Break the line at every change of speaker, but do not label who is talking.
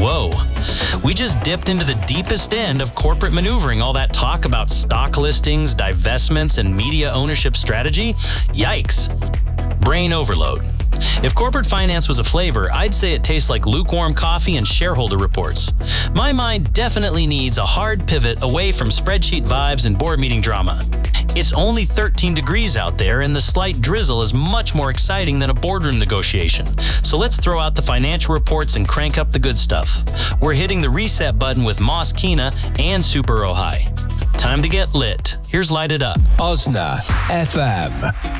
Whoa. We just dipped into the deepest end of corporate maneuvering. All that talk about stock listings, divestments, and media ownership strategy? Yikes. Brain overload. If corporate finance was a flavor, I'd say it tastes like lukewarm coffee and shareholder reports. My mind definitely needs a hard pivot away from spreadsheet vibes and board meeting drama. It's only 13 degrees out there, and the slight drizzle is much more exciting than a boardroom negotiation. So let's throw out the financial reports and crank up the good stuff. We're hitting the reset button with Moss Kina and Super Ojai. Time to get lit. Here's Light It Up.
Osna FM.